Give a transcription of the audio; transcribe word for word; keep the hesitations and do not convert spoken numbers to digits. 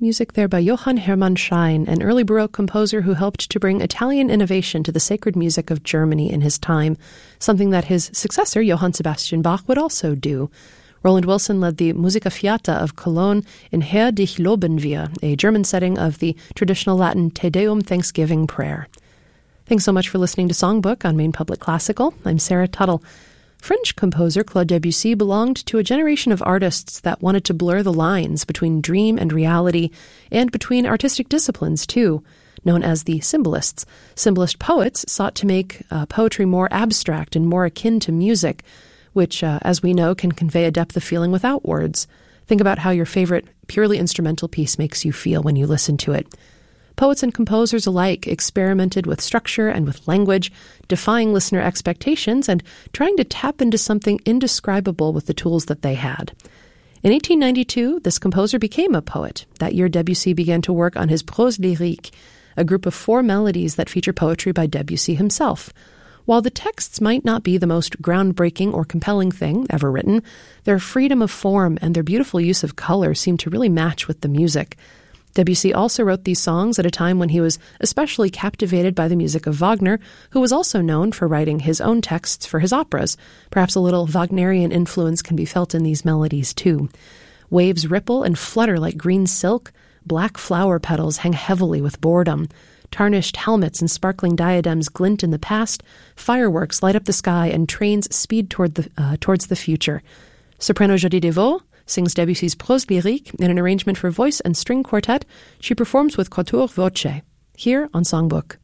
music there by Johann Hermann Schein, an early Baroque composer who helped to bring Italian innovation to the sacred music of Germany in his time, something that his successor, Johann Sebastian Bach, would also do. Roland Wilson led the Musica Fiata of Cologne in Herr, dich loben wir, a German setting of the traditional Latin Te Deum Thanksgiving prayer. Thanks so much for listening to Songbook on Maine Public Classical. I'm Sarah Tuttle. French composer Claude Debussy belonged to a generation of artists that wanted to blur the lines between dream and reality, and between artistic disciplines, too. Known as the symbolists. Symbolist poets sought to make uh, poetry more abstract and more akin to music, which, uh, as we know, can convey a depth of feeling without words. Think about how your favorite purely instrumental piece makes you feel when you listen to it. Poets and composers alike experimented with structure and with language, defying listener expectations and trying to tap into something indescribable with the tools that they had. In eighteen ninety-two, this composer became a poet. That year, Debussy began to work on his Prose Lyrique, a group of four melodies that feature poetry by Debussy himself. While the texts might not be the most groundbreaking or compelling thing ever written, their freedom of form and their beautiful use of color seem to really match with the music. Debussy also wrote these songs at a time when he was especially captivated by the music of Wagner, who was also known for writing his own texts for his operas. Perhaps a little Wagnerian influence can be felt in these melodies, too. Waves ripple and flutter like green silk. Black flower petals hang heavily with boredom. Tarnished helmets and sparkling diadems glint in the past. Fireworks light up the sky, and trains speed toward the, uh, towards the future. Soprano Jodie Deveau sings Debussy's Prose Lyrique in an arrangement for voice and string quartet. She performs with Quatuor Voce, here on Songbook.